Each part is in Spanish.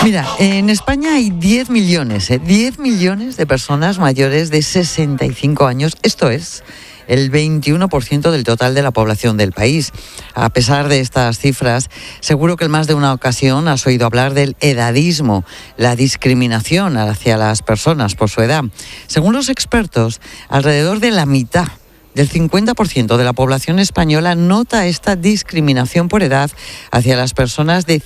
Mira, en España hay 10 millones de personas mayores de 65 años. Esto es el 21% del total de la población del país. A pesar de estas cifras, seguro que en más de una ocasión has oído hablar del edadismo, la discriminación hacia las personas por su edad. Según los expertos, alrededor de la mitad del 50% de la población española nota esta discriminación por edad hacia las personas de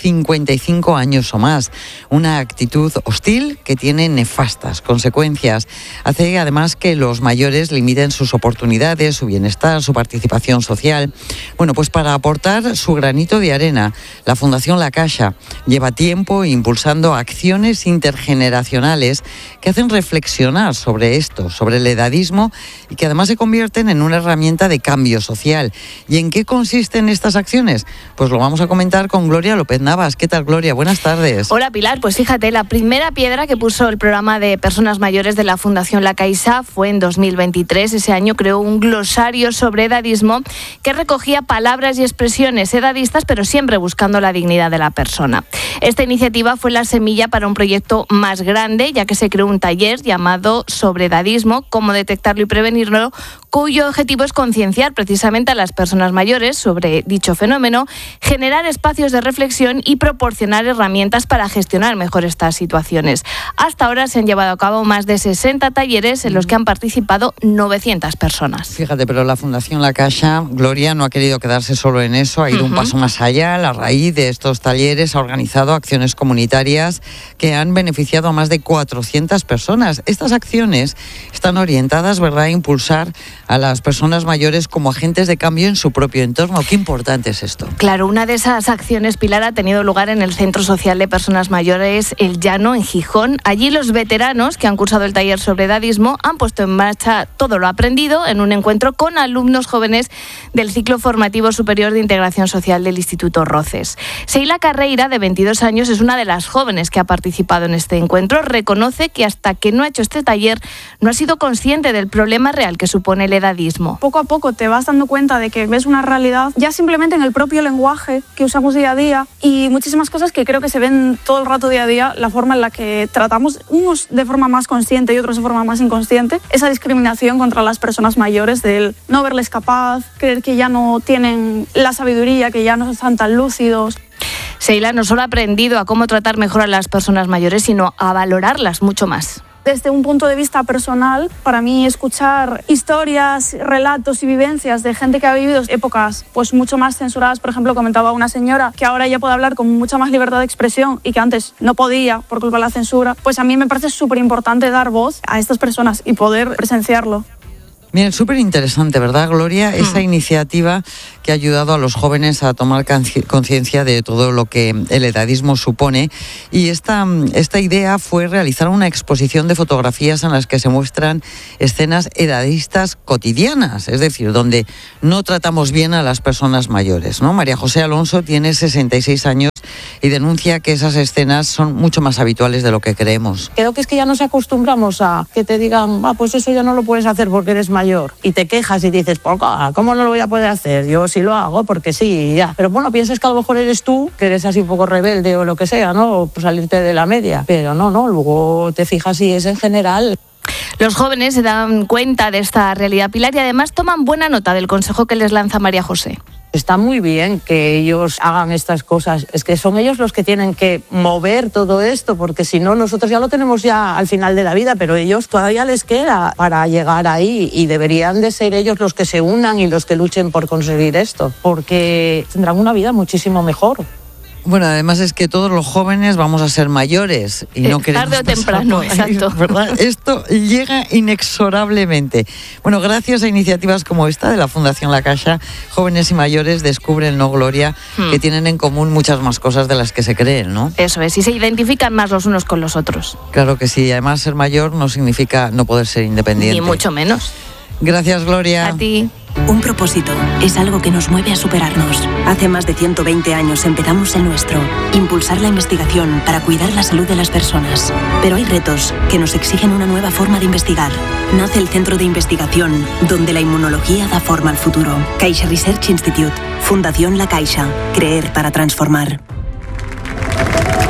55 años o más. Una actitud hostil que tiene nefastas consecuencias. Hace además que los mayores limiten sus oportunidades, su bienestar, su participación social. Bueno, pues para aportar su granito de arena, la Fundación La Caixa lleva tiempo impulsando acciones intergeneracionales que hacen reflexionar sobre esto, sobre el edadismo, y que además se convierten en una herramienta de cambio social. ¿Y en qué consisten estas acciones? Pues lo vamos a comentar con Gloria López Navas. ¿Qué tal, Gloria? Buenas tardes. Hola, Pilar. Pues fíjate, la primera piedra que puso el programa de personas mayores de la Fundación La Caixa fue en 2023. Ese año creó un glosario sobre edadismo que recogía palabras y expresiones edadistas, pero siempre buscando la dignidad de la persona. Esta iniciativa fue la semilla para un proyecto más grande, ya que se creó un taller llamado Sobre edadismo, cómo detectarlo y prevenirlo, cuyo objetivo es concienciar precisamente a las personas mayores sobre dicho fenómeno, generar espacios de reflexión y proporcionar herramientas para gestionar mejor estas situaciones. Hasta ahora se han llevado a cabo más de 60 talleres en los que han participado 900 personas. Fíjate, pero la Fundación La Caixa, Gloria, no ha querido quedarse solo en eso, ha ido un paso más allá. A raíz de estos talleres ha organizado acciones comunitarias que han beneficiado a más de 400 personas. Estas acciones están orientadas, ¿verdad?, a impulsar a las personas mayores como agentes de cambio en su propio entorno. Qué importante es esto. Claro, una de esas acciones, Pilar, ha tenido lugar en el Centro Social de Personas Mayores El Llano, en Gijón. Allí los veteranos que han cursado el taller sobre edadismo han puesto en marcha todo lo aprendido en un encuentro con alumnos jóvenes del ciclo formativo superior de integración social del Instituto Roces. Seila Carreira, de 22 años, es una de las jóvenes que ha participado en este encuentro. Reconoce que hasta que no ha hecho este taller no ha sido consciente del problema real que supone el edadismo. Poco a poco te vas dando cuenta de que ves una realidad ya simplemente en el propio lenguaje que usamos día a día y muchísimas cosas que creo que se ven todo el rato día a día, la forma en la que tratamos, unos de forma más consciente y otros de forma más inconsciente, esa discriminación contra las personas mayores, del no verles capaz, creer que ya no tienen la sabiduría, que ya no están tan lúcidos. Seila no solo ha aprendido a cómo tratar mejor a las personas mayores, sino a valorarlas mucho más. Desde un punto de vista personal, para mí escuchar historias, relatos y vivencias de gente que ha vivido épocas pues mucho más censuradas, por ejemplo, comentaba una señora que ahora ya puede hablar con mucha más libertad de expresión y que antes no podía por culpa de la censura, pues a mí me parece súper importante dar voz a estas personas y poder presenciarlo. Bien, súper interesante, ¿verdad, Gloria? Esa iniciativa que ha ayudado a los jóvenes a tomar conciencia de todo lo que el edadismo supone. Y esta idea fue realizar una exposición de fotografías en las que se muestran escenas edadistas cotidianas, es decir, donde no tratamos bien a las personas mayores, ¿no? María José Alonso tiene 66 años y denuncia que esas escenas son mucho más habituales de lo que creemos. Creo que es que ya nos acostumbramos a que te digan, pues eso ya no lo puedes hacer porque eres mayor. Y te quejas y dices, ¿cómo no lo voy a poder hacer? Yo sí lo hago porque sí, ya. Pero bueno, piensas que a lo mejor eres tú, que eres así un poco rebelde o lo que sea, ¿no? O pues salirte de la media. Pero no, luego te fijas y es en general. Los jóvenes se dan cuenta de esta realidad, Pilar, y además toman buena nota del consejo que les lanza María José. Está muy bien que ellos hagan estas cosas. Es que son ellos los que tienen que mover todo esto, porque si no, nosotros ya lo tenemos ya al final de la vida, pero ellos todavía les queda para llegar ahí y deberían de ser ellos los que se unan y los que luchen por conseguir esto, porque tendrán una vida muchísimo mejor. Bueno, además es que todos los jóvenes vamos a ser mayores y no queremos tarde o temprano, exacto. ¿Verdad? Esto llega inexorablemente. Bueno, gracias a iniciativas como esta de la Fundación La Caixa, jóvenes y mayores descubren, ¿no, Gloria?, que tienen en común muchas más cosas de las que se creen, ¿no? Eso es, y se identifican más los unos con los otros. Claro que sí, además ser mayor no significa no poder ser independiente. Ni mucho menos. Gracias, Gloria. A ti. Un propósito es algo que nos mueve a superarnos. Hace más de 120 años empezamos el nuestro, impulsar la investigación para cuidar la salud de las personas. Pero hay retos que nos exigen una nueva forma de investigar. Nace el Centro de Investigación, donde la inmunología da forma al futuro. Caixa Research Institute, Fundación La Caixa. Creer para transformar.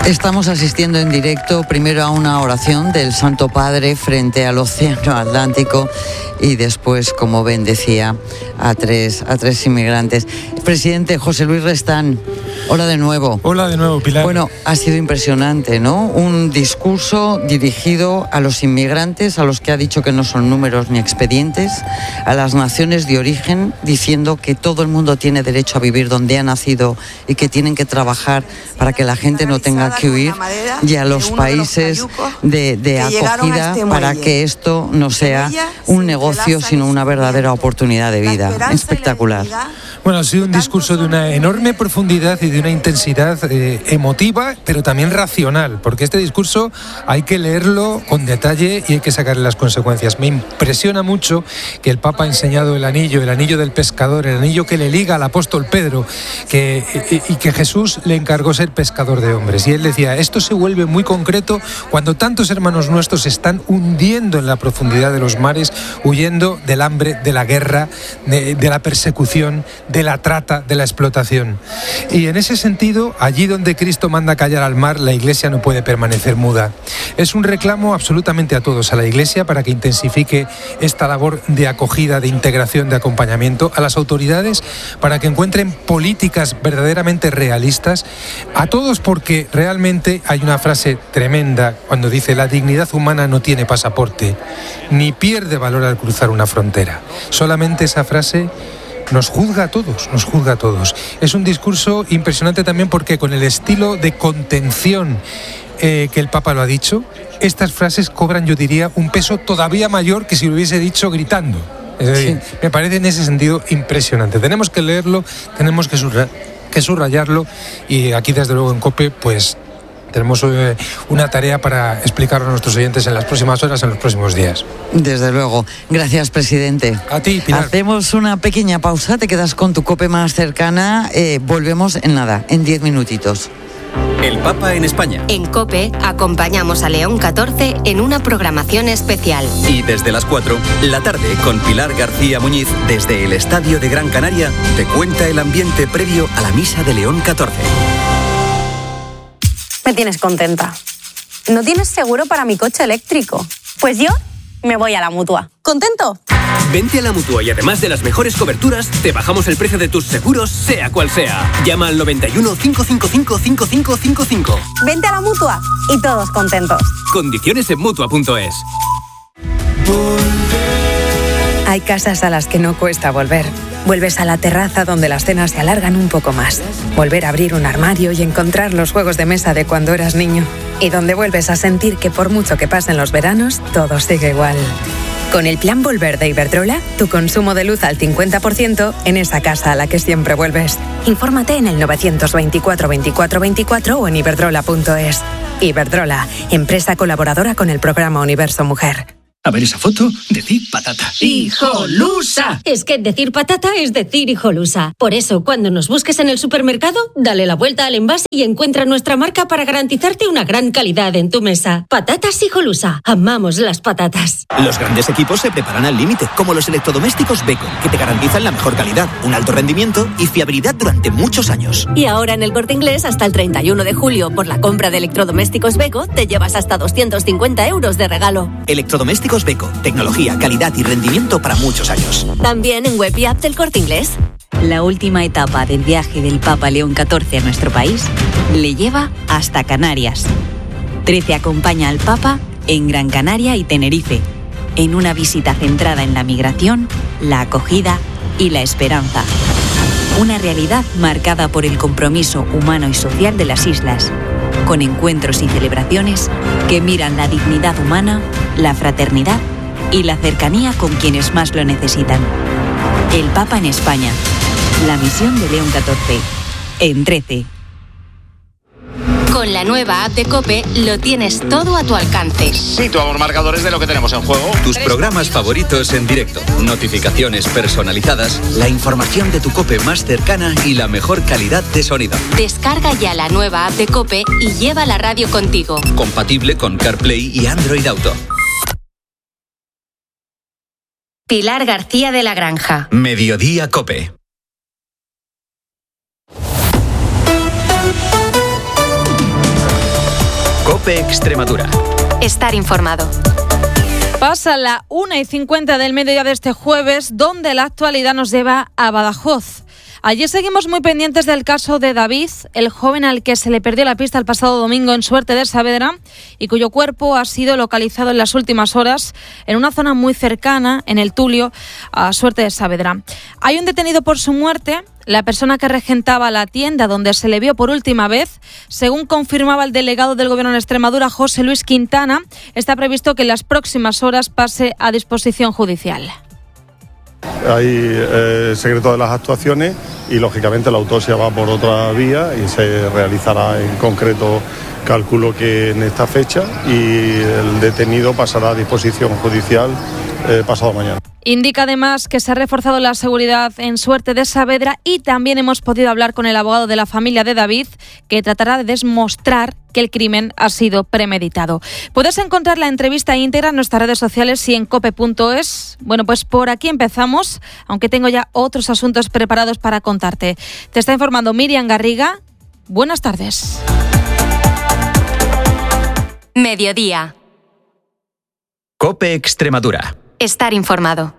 Estamos asistiendo en directo primero a una oración del Santo Padre frente al Océano Atlántico y después, como ven, decía, a tres inmigrantes. Presidente José Luis Restán, hola de nuevo. Hola de nuevo, Pilar. Bueno, ha sido impresionante, ¿no? Un discurso dirigido a los inmigrantes, a los que ha dicho que no son números ni expedientes, a las naciones de origen, diciendo que todo el mundo tiene derecho a vivir donde ha nacido y que tienen que trabajar para que la gente no tenga que huir, y a los países de acogida para que esto no sea un negocio, sino una verdadera oportunidad de vida. Espectacular. Bueno, ha sido un discurso de una enorme profundidad y de una intensidad emotiva, pero también racional, porque este discurso hay que leerlo con detalle y hay que sacarle las consecuencias. Me impresiona mucho que el Papa ha enseñado el anillo del pescador, el anillo que le liga al apóstol Pedro, y que Jesús le encargó ser pescador de hombres. Y él decía, esto se vuelve muy concreto cuando tantos hermanos nuestros se están hundiendo en la profundidad de los mares, huyendo del hambre, de la guerra, de la persecución, de la trata, de la explotación. Y en ese sentido, allí donde Cristo manda callar al mar, la Iglesia no puede permanecer muda. Es un reclamo absolutamente a todos, a la Iglesia, para que intensifique esta labor de acogida, de integración, de acompañamiento, a las autoridades para que encuentren políticas verdaderamente realistas, a todos, porque realmente hay una frase tremenda cuando dice: la dignidad humana no tiene pasaporte, ni pierde valor al cruzar una frontera. Solamente esa frase nos juzga a todos. Es un discurso impresionante también porque con el estilo de contención que el Papa lo ha dicho, estas frases cobran, yo diría, un peso todavía mayor que si lo hubiese dicho gritando. Es decir, sí. Me parece en ese sentido impresionante. Tenemos que leerlo, tenemos que subrayarlo, y aquí desde luego en COPE pues tenemos una tarea para explicarlo a nuestros oyentes en las próximas horas, en los próximos días. Desde luego. Gracias, presidente. A ti, Pilar. Hacemos una pequeña pausa, te quedas con tu COPE más cercana. Volvemos en nada, en 10 minutitos. El Papa en España. En COPE acompañamos a León XIV en una programación especial. Y desde las 4, la tarde, con Pilar García Muñiz, desde el Estadio de Gran Canaria, te cuenta el ambiente previo a la misa de León XIV. Me tienes contenta. ¿No tienes seguro para mi coche eléctrico? Pues yo me voy a la Mutua. ¿Contento? Vente a la Mutua y además de las mejores coberturas, te bajamos el precio de tus seguros, sea cual sea. Llama al 91 555 5555. Vente a la Mutua y todos contentos. Condiciones en Mutua.es. Hay casas a las que no cuesta volver. Vuelves a la terraza donde las cenas se alargan un poco más. Volver a abrir un armario y encontrar los juegos de mesa de cuando eras niño. Y donde vuelves a sentir que por mucho que pasen los veranos, todo sigue igual. Con el plan Volver de Iberdrola, tu consumo de luz al 50% en esa casa a la que siempre vuelves. Infórmate en el 924 24 24 o en iberdrola.es. Iberdrola, empresa colaboradora con el programa Universo Mujer. A ver esa foto, decir patata. ¡Hijolusa! Es que decir patata es decir hijolusa. Por eso, cuando nos busques en el supermercado, dale la vuelta al envase y encuentra nuestra marca para garantizarte una gran calidad en tu mesa. Patatas Hijolusa. Amamos las patatas. Los grandes equipos se preparan al límite, como los electrodomésticos Beko, que te garantizan la mejor calidad, un alto rendimiento y fiabilidad durante muchos años. Y ahora en el Corte Inglés, hasta el 31 de julio, por la compra de electrodomésticos Beko, te llevas hasta 250 euros de regalo. Electrodomésticos Beko, tecnología, calidad y rendimiento para muchos años. También en web y app del Corte Inglés. La última etapa del viaje del Papa León XIV a nuestro país le lleva hasta Canarias. 13 acompaña al Papa en Gran Canaria y Tenerife, en una visita centrada en la migración, la acogida y la esperanza. Una realidad marcada por el compromiso humano y social de las islas, con encuentros y celebraciones que miran la dignidad humana, la fraternidad y la cercanía con quienes más lo necesitan. El Papa en España. La misión de León XIV. En 13. Con la nueva app de COPE lo tienes todo a tu alcance. Situamos marcadores de lo que tenemos en juego. Tus programas favoritos en directo, notificaciones personalizadas, la información de tu COPE más cercana y la mejor calidad de sonido. Descarga ya la nueva app de COPE y lleva la radio contigo. Compatible con CarPlay y Android Auto. Pilar García de la Granja. Mediodía COPE. COPE Extremadura. Estar informado. Pasa la 1:50 del mediodía de este jueves, donde la actualidad nos lleva a Badajoz. Allí seguimos muy pendientes del caso de David, el joven al que se le perdió la pista el pasado domingo en Suerte de Saavedra y cuyo cuerpo ha sido localizado en las últimas horas en una zona muy cercana, en el Tulio, a Suerte de Saavedra. Hay un detenido por su muerte. La persona que regentaba la tienda donde se le vio por última vez, según confirmaba el delegado del Gobierno en Extremadura, José Luis Quintana, está previsto que en las próximas horas pase a disposición judicial. Hay secreto de las actuaciones y, lógicamente, la autopsia va por otra vía y se realizará en concreto, calculo que en esta fecha, y el detenido pasará a disposición judicial pasado mañana. Indica además que se ha reforzado la seguridad en Suerte de Saavedra y también hemos podido hablar con el abogado de la familia de David, que tratará de demostrar que el crimen ha sido premeditado. Puedes encontrar la entrevista íntegra en nuestras redes sociales y en cope.es. Bueno, pues por aquí empezamos, aunque tengo ya otros asuntos preparados para contarte. Te está informando Miriam Garriga. Buenas tardes. Mediodía. COPE Extremadura. Estar informado.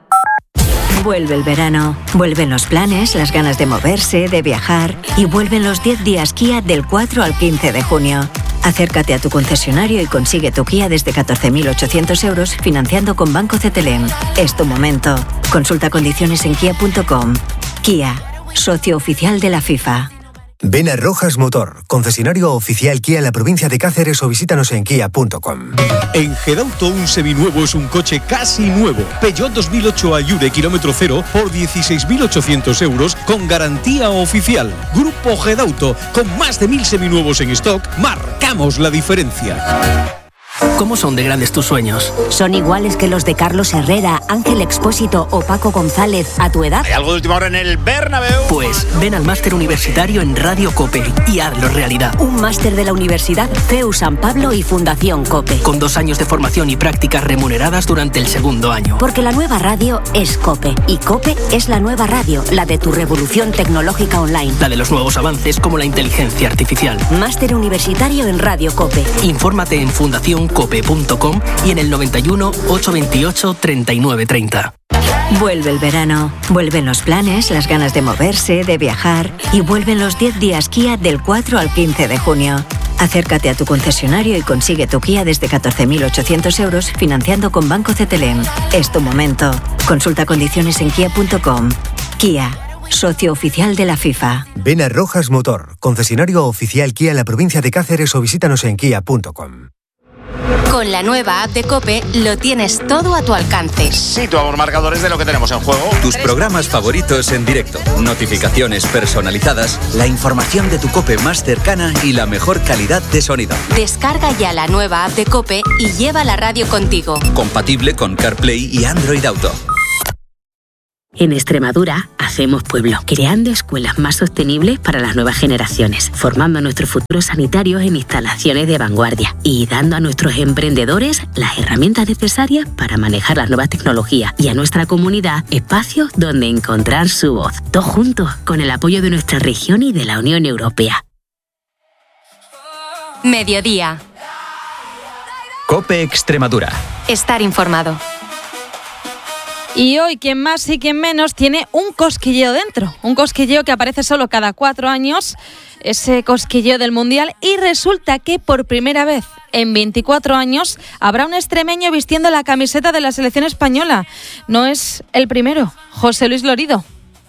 Vuelve el verano, vuelven los planes, las ganas de moverse, de viajar y vuelven los 10 días Kia del 4 al 15 de junio. Acércate a tu concesionario y consigue tu Kia desde 14.800 euros financiando con Banco CTLM. Es tu momento. Consulta condiciones en kia.com. Kia, socio oficial de la FIFA. Ven a Rojas Motor, concesionario oficial Kia en la provincia de Cáceres, o visítanos en kia.com. En Gedauto un seminuevo es un coche casi nuevo. Peugeot 2008 Allure kilómetro cero por 16.800 euros con garantía oficial. Grupo Gedauto, con más de 1.000 seminuevos en stock, marcamos la diferencia. ¿Cómo son de grandes tus sueños? ¿Son iguales que los de Carlos Herrera, Ángel Expósito o Paco González a tu edad? ¿Hay algo de última hora en el Bernabéu? Pues ven al máster universitario en Radio COPE y hazlo realidad. Un máster de la Universidad CEU San Pablo y Fundación COPE. Con 2 años de formación y prácticas remuneradas durante el segundo año. Porque la nueva radio es COPE y COPE es la nueva radio, la de tu revolución tecnológica online. La de los nuevos avances como la inteligencia artificial. Máster universitario en Radio COPE. Infórmate en fundacioncope.com y en el 91 828 3930. Vuelve el verano, vuelven los planes, las ganas de moverse, de viajar y vuelven los 10 días Kia del 4 al 15 de junio. Acércate a tu concesionario y consigue tu Kia desde 14.800 euros financiando con Banco CTLM. Es tu momento. Consulta condiciones en kia.com. Kia, socio oficial de la FIFA. Ven a Rojas Motor, concesionario oficial Kia en la provincia de Cáceres, o visítanos en kia.com. Con la nueva app de COPE lo tienes todo a tu alcance. Situamos marcadores de lo que tenemos en juego. Tus programas favoritos en directo, notificaciones personalizadas, la información de tu COPE más cercana y la mejor calidad de sonido. Descarga ya la nueva app de COPE y lleva la radio contigo. Compatible con CarPlay y Android Auto. En Extremadura hacemos pueblo, creando escuelas más sostenibles para las nuevas generaciones, formando a nuestros futuros sanitarios en instalaciones de vanguardia y dando a nuestros emprendedores las herramientas necesarias para manejar las nuevas tecnologías y a nuestra comunidad espacios donde encontrar su voz. Todos juntos, con el apoyo de nuestra región y de la Unión Europea. Mediodía. COPE Extremadura. Estar informado. Y hoy, quien más y quien menos, tiene un cosquilleo dentro. Un cosquilleo que aparece solo cada 4 años, ese cosquilleo del Mundial. Y resulta que por primera vez en 24 años habrá un extremeño vistiendo la camiseta de la selección española. No es el primero, José Luis Lorido.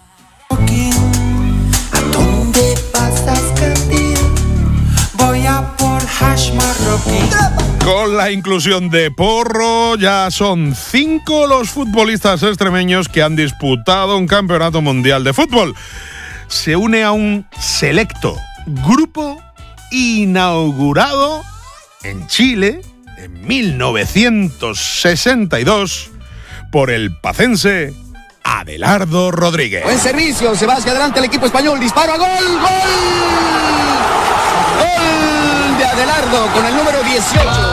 ¿A dónde pasas, Candy? Voy a por hash marroquí. Con la inclusión de Porro, ya son 5 los futbolistas extremeños que han disputado un campeonato mundial de fútbol. Se une a un selecto grupo inaugurado en Chile en 1962 por el pacense Abelardo Rodríguez. Buen servicio, se va hacia adelante el equipo español, disparo a gol, ¡gol! ¡Gol de Abelardo con el número 18!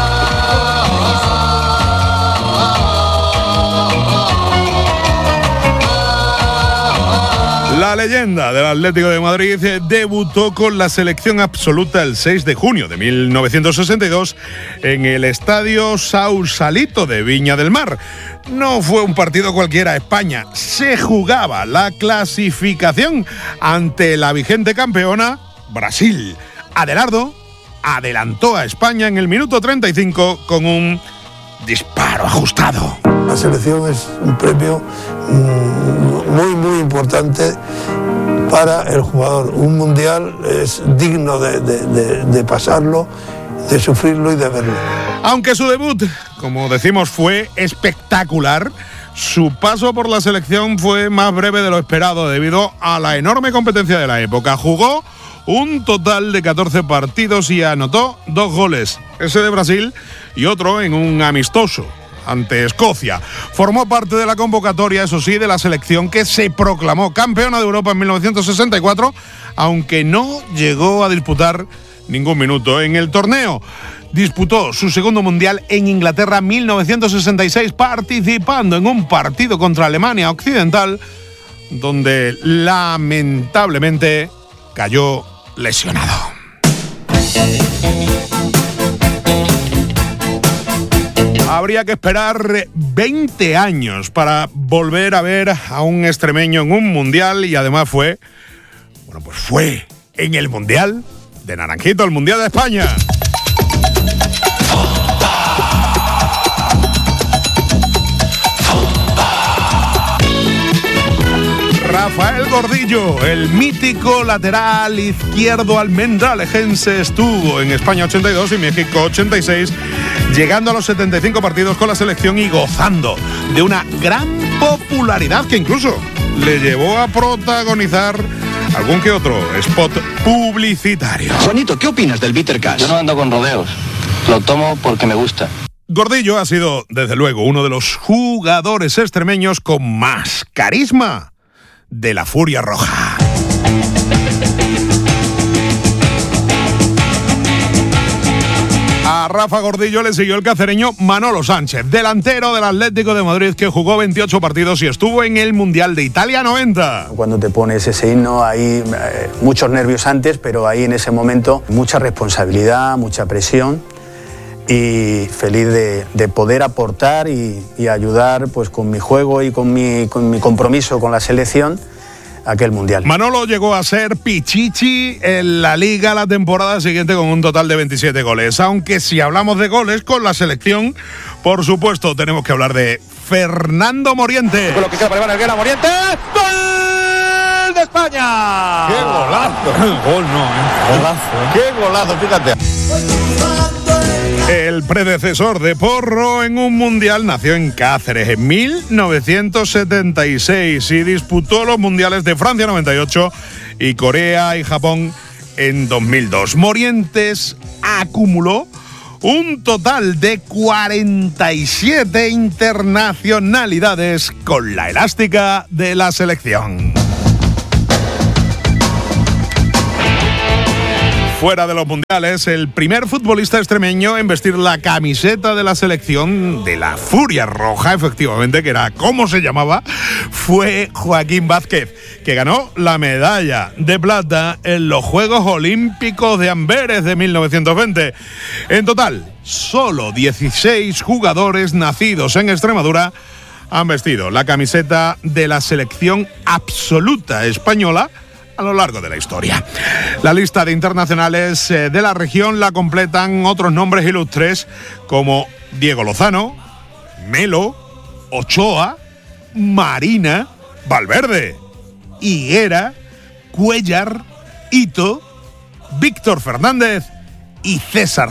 La leyenda del Atlético de Madrid debutó con la selección absoluta el 6 de junio de 1962 en el Estadio Sausalito de Viña del Mar. No fue un partido cualquiera. España se jugaba la clasificación ante la vigente campeona Brasil. Adelardo adelantó a España en el minuto 35 con un disparo ajustado. La selección es un premio muy importante para el jugador. Un mundial es digno de pasarlo, de sufrirlo y de verlo. Aunque su debut, como decimos, fue espectacular, su paso por la selección fue más breve de lo esperado debido a la enorme competencia de la época. Jugó un total de 14 partidos y anotó 2 goles, ese de Brasil y otro en un amistoso ante Escocia. Formó parte de la convocatoria, eso sí, de la selección que se proclamó campeona de Europa en 1964, aunque no llegó a disputar ningún minuto en el torneo. Disputó su segundo mundial en Inglaterra en 1966, participando en un partido contra Alemania Occidental, donde lamentablemente cayó lesionado. Habría que esperar 20 años para volver a ver a un extremeño en un mundial, y además fue en el Mundial de Naranjito, el Mundial de España. Rafael Gordillo, el mítico lateral izquierdo almendralejense, estuvo en España 82 y México 86, llegando a los 75 partidos con la selección y gozando de una gran popularidad que incluso le llevó a protagonizar algún que otro spot publicitario. Juanito, ¿qué opinas del Bitter Cash? Yo no ando con rodeos, lo tomo porque me gusta. Gordillo ha sido, desde luego, uno de los jugadores extremeños con más carisma de la Furia Roja. A Rafa Gordillo le siguió el cacereño Manolo Sánchez, delantero del Atlético de Madrid, que jugó 28 partidos y estuvo en el Mundial de Italia 90. Cuando te pones ese himno, hay muchos nervios antes, pero ahí en ese momento mucha responsabilidad, mucha presión, y feliz de poder aportar y ayudar, pues, con mi juego y con mi compromiso con la selección a aquel mundial. Manolo llegó a ser pichichi en la Liga la temporada siguiente con un total de 27 goles. Aunque si hablamos de goles con la selección, por supuesto tenemos que hablar de Fernando Moriente. Con lo que queda para Iván Helguera, Moriente. ¡Gol de España! ¡Qué golazo! Gol no, golazo. ¡Qué golazo! Fíjate. El predecesor de Porro en un mundial nació en Cáceres en 1976 y disputó los mundiales de Francia 98 y Corea y Japón en 2002. Morientes acumuló un total de 47 internacionalidades con la elástica de la selección. Fuera de los mundiales, el primer futbolista extremeño en vestir la camiseta de la selección de la Furia Roja, efectivamente, que era como se llamaba, fue Joaquín Vázquez, que ganó la medalla de plata en los Juegos Olímpicos de Amberes de 1920. En total, solo 16 jugadores nacidos en Extremadura han vestido la camiseta de la selección absoluta española a lo largo de la historia. La lista de internacionales de la región la completan otros nombres ilustres como Diego Lozano, Melo, Ochoa, Marina, Valverde, Higuera, Cuéllar, Ito, Víctor Fernández y César